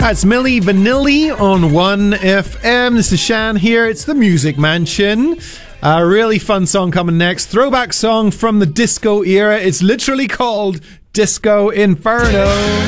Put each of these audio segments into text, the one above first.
That's Milli Vanilli on 1FM. This is Shan here. It's the Music Mansion. A really fun song coming next. Throwback song from the disco era. It's literally called Disco Inferno.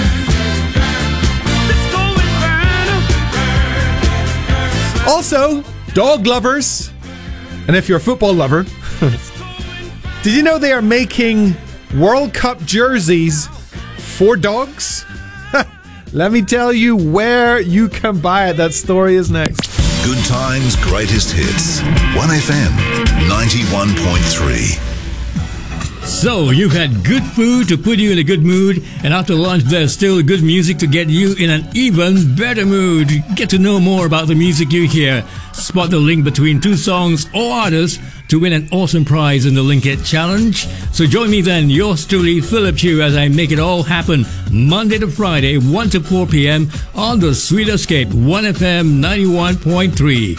Also, dog lovers. And if you're a football lover, did you know they are making World Cup jerseys for dogs? Let me tell you where you can buy it. That story is next. Good times, greatest hits. 1FM 91.3. So, you've had good food to put you in a good mood, and after lunch there's still good music to get you in an even better mood. Get to know more about the music you hear. Spot the link between two songs or artists to win an awesome prize in the Link It Challenge. So join me then, yours truly, Philip Chu, as I make it all happen Monday to Friday, 1 to 4 p.m. on the Sweet Escape, 1FM 91.3.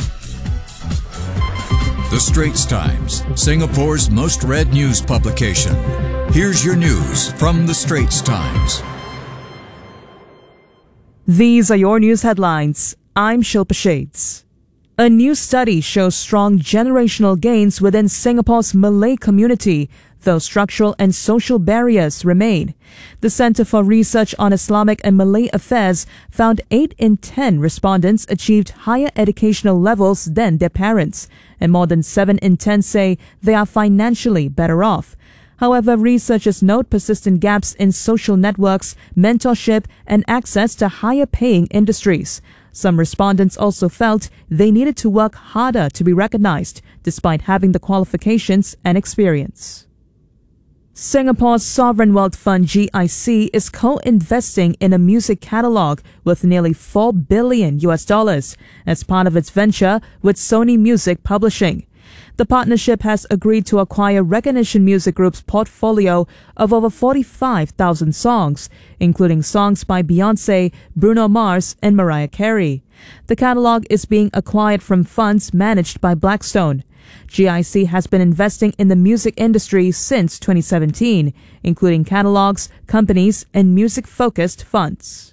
The Straits Times, Singapore's most read news publication. Here's your news from The Straits Times. These are your news headlines. I'm Shilpa Shades. A new study shows strong generational gains within Singapore's Malay community, though structural and social barriers remain. The Centre for Research on Islamic and Malay Affairs found 8 in 10 respondents achieved higher educational levels than their parents, and more than 7 in 10 say they are financially better off. However, researchers note persistent gaps in social networks, mentorship, and access to higher-paying industries. Some respondents also felt they needed to work harder to be recognized, despite having the qualifications and experience. Singapore's Sovereign Wealth Fund GIC is co-investing in a music catalog worth nearly $4 billion as part of its venture with Sony Music Publishing. The partnership has agreed to acquire Recognition Music Group's portfolio of over 45,000 songs, including songs by Beyoncé, Bruno Mars, and Mariah Carey. The catalog is being acquired from funds managed by Blackstone. GIC has been investing in the music industry since 2017, including catalogs, companies, and music-focused funds.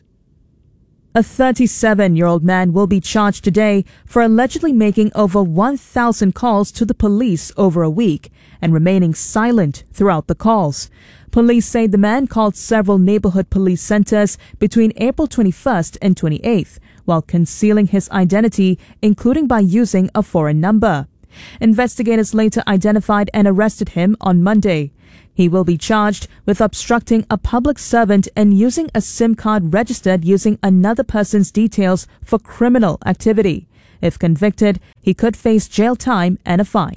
A 37-year-old man will be charged today for allegedly making over 1,000 calls to the police over a week and remaining silent throughout the calls. Police say the man called several neighborhood police centers between April 21st and 28th, while concealing his identity, including by using a foreign number. Investigators later identified and arrested him on Monday. He will be charged with obstructing a public servant and using a SIM card registered using another person's details for criminal activity. If convicted, he could face jail time and a fine.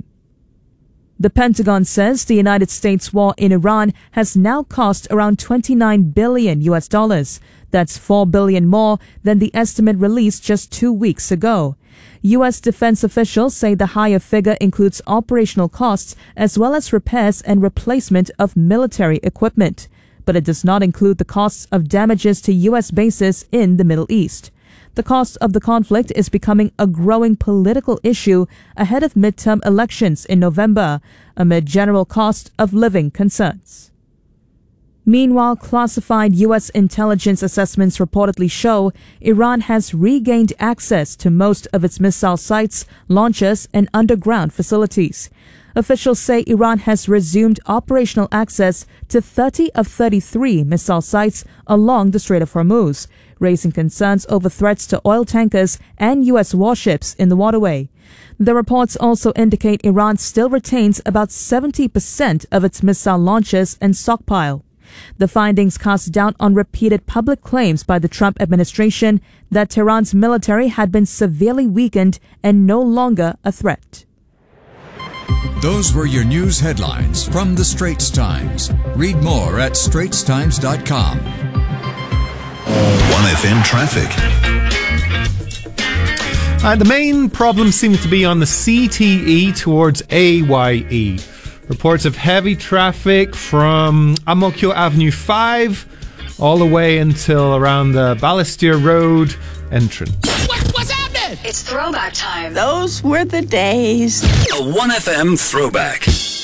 The Pentagon says the United States war in Iran has now cost around $29 billion. That's $4 billion more than the estimate released just 2 weeks ago. U.S. defense officials say the higher figure includes operational costs as well as repairs and replacement of military equipment, but it does not include the costs of damages to U.S. bases in the Middle East. The cost of the conflict is becoming a growing political issue ahead of midterm elections in November, amid general cost of living concerns. Meanwhile, classified U.S. intelligence assessments reportedly show Iran has regained access to most of its missile sites, launchers, and underground facilities. Officials say Iran has resumed operational access to 30 of 33 missile sites along the Strait of Hormuz, raising concerns over threats to oil tankers and U.S. warships in the waterway. The reports also indicate Iran still retains about 70% of its missile launchers and stockpile. The findings cast doubt on repeated public claims by the Trump administration that Tehran's military had been severely weakened and no longer a threat. Those were your news headlines from The Straits Times. Read more at straitstimes.com. 1FM traffic. The main problem seems to be on the CTE towards AYE. Reports of heavy traffic from Ang Mo Kio Avenue 5 all the way until around the Balestier Road entrance. What's happening? It's throwback time. Those were the days. A 1FM throwback.